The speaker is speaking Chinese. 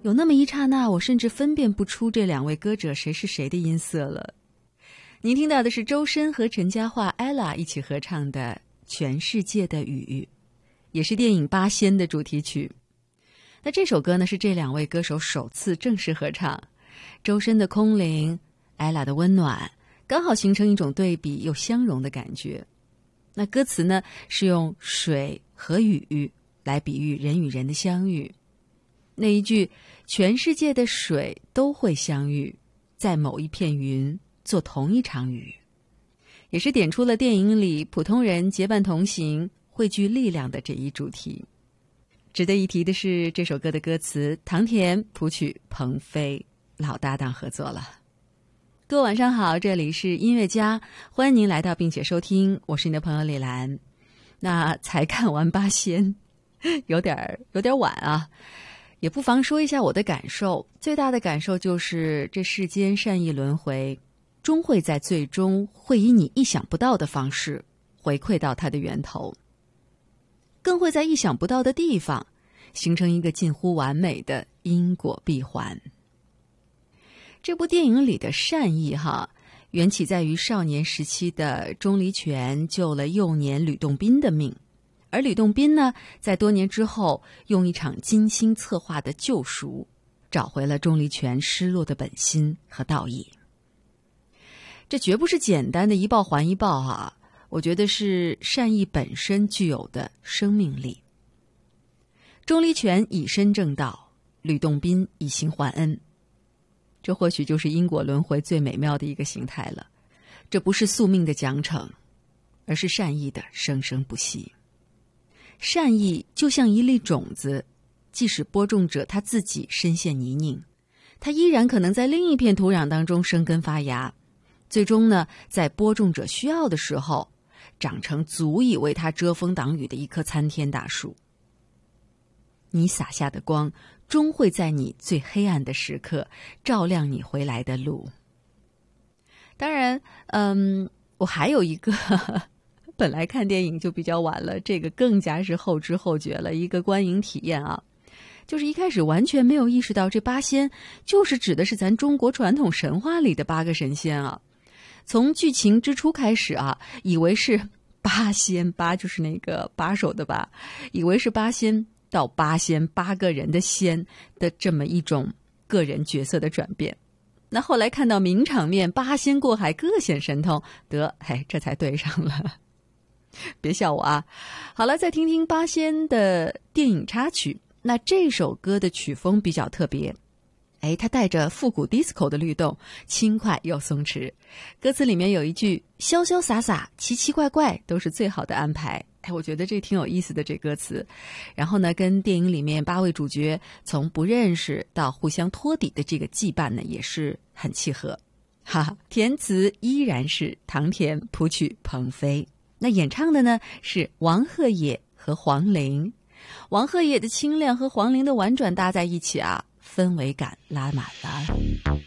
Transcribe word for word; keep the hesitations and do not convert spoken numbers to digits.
有那么一刹那，我甚至分辨不出这两位歌者谁是谁的音色了。您听到的是周深和陈嘉桦 Ella 一起合唱的《全世界的雨》，也是电影《八仙》的主题曲。那这首歌呢，是这两位歌手首次正式合唱，周深的空灵， Ella 的温暖，刚好形成一种对比又相融的感觉。那歌词呢，是用水和雨来比喻人与人的相遇。那一句全世界的水都会相遇，在某一片云做同一场雨，也是点出了电影里普通人结伴同行汇聚力量的这一主题。值得一提的是，这首歌的歌词唐田谱曲鹏飞，老搭档合作了。各位晚上好，这里是音乐家，欢迎您来到并且收听，我是你的朋友李兰。那才看完八仙，有点有点晚啊，也不妨说一下我的感受。最大的感受就是这世间善意轮回，终会在最终会以你意想不到的方式回馈到它的源头，更会在意想不到的地方形成一个近乎完美的因果闭环。这部电影里的善意哈，缘起在于少年时期的钟离权救了幼年吕洞宾的命，而吕洞宾呢，在多年之后用一场精心策划的救赎，找回了钟离权失落的本心和道义。这绝不是简单的一报还一报啊，我觉得是善意本身具有的生命力。钟离权以身正道，吕洞宾以形还恩，这或许就是因果轮回最美妙的一个形态了。这不是宿命的奖惩，而是善意的生生不息。善意就像一粒种子，即使播种者他自己深陷泥泞，他依然可能在另一片土壤当中生根发芽，最终呢，在播种者需要的时候，长成足以为他遮风挡雨的一棵参天大树。你洒下的光，终会在你最黑暗的时刻照亮你回来的路。当然，嗯，我还有一个本来看电影就比较晚了，这个更加是后知后觉了一个观影体验啊，就是一开始完全没有意识到这八仙就是指的是咱中国传统神话里的八个神仙啊。从剧情之初开始啊，以为是八仙，八就是那个把手的八，以为是八仙到八仙八个人的仙的这么一种个人角色的转变。那后来看到名场面八仙过海各显神通，得嘿，这才对上了。别笑我啊。好了，再听听八仙的电影插曲。那这首歌的曲风比较特别，哎，它带着复古 disco 的律动，轻快又松弛。歌词里面有一句潇潇洒洒奇奇怪怪都是最好的安排，哎，我觉得这挺有意思的这歌词。然后呢，跟电影里面八位主角从不认识到互相托底的这个羁绊呢，也是很契合。哈哈，填词依然是唐田，谱曲鹏飞。那演唱的呢是王鹤野和黄龄。王鹤野的清亮和黄龄的婉转搭在一起啊，氛围感拉满了。